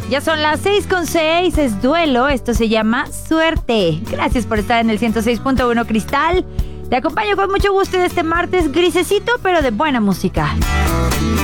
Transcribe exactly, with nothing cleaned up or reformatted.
Ya son las seis con seis, es Duelo, esto se llama Suerte. Gracias por estar en el ciento seis punto uno Cristal. Te acompaño con mucho gusto en este martes grisecito, pero de buena música.